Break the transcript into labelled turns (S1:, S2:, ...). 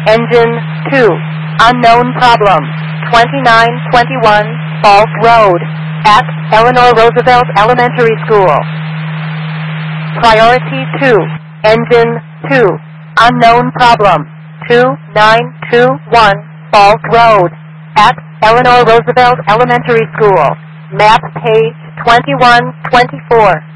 S1: Engine 2. Unknown problem. 2921 Falls Road at Eleanor Roosevelt Elementary School. Priority 2. Engine 2. Unknown problem. 2921 Falls Road at Eleanor Roosevelt Elementary School. Map page 2124.